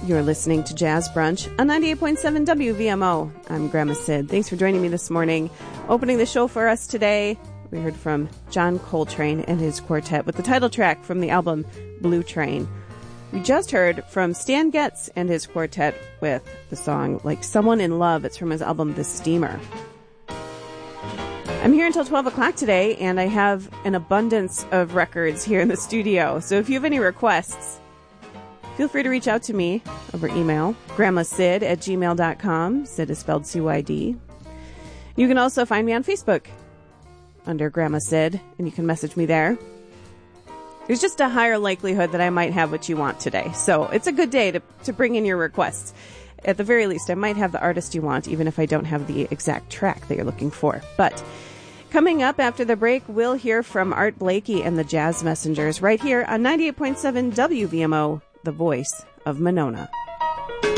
You're listening to Jazz Brunch on 98.7 WVMO. I'm Grandma Sid. Thanks for joining me this morning. Opening the show for us today, we heard from John Coltrane and his quartet with the title track from the album Blue Train. We just heard from Stan Getz and his quartet with the song Like Someone in Love. It's from his album The Steamer. I'm here until 12 o'clock today, and I have an abundance of records here in the studio. So if you have any requests, feel free to reach out to me over email, grandmasid@gmail.com. Sid is spelled C-Y-D. You can also find me on Facebook under Grandma Sid, and you can message me there. There's just a higher likelihood that I might have what you want today. So it's a good day to bring in your requests. At the very least, I might have the artist you want, even if I don't have the exact track that you're looking for. But coming up after the break, we'll hear from Art Blakey and the Jazz Messengers right here on 98.7 WVMO, the voice of Monona.